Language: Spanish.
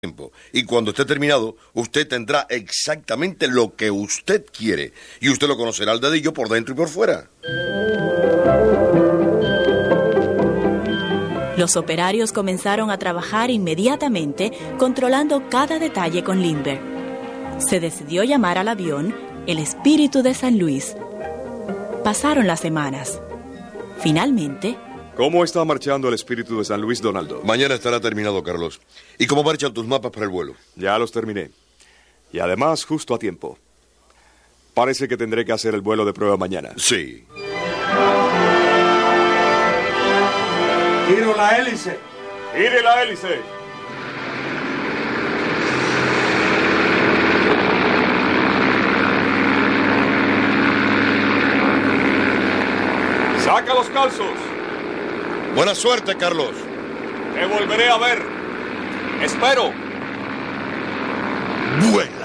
tiempo. Y cuando esté terminado, usted tendrá exactamente lo que usted quiere. Y usted lo conocerá al dedillo por dentro y por fuera. Los operarios comenzaron a trabajar inmediatamente, controlando cada detalle con Lindbergh. Se decidió llamar al avión el Espíritu de San Luis. Pasaron las semanas. Finalmente... ¿Cómo está marchando el Espíritu de San Luis, Donaldo? Mañana estará terminado, Carlos. ¿Y cómo marchan tus mapas para el vuelo? Ya los terminé. Y además, justo a tiempo. Parece que tendré que hacer el vuelo de prueba mañana. Sí. ¡Giro la hélice! ¡Gire la hélice! ¡Saca los calzos! Buena suerte, Carlos. Te volveré a ver. Espero. Bueno.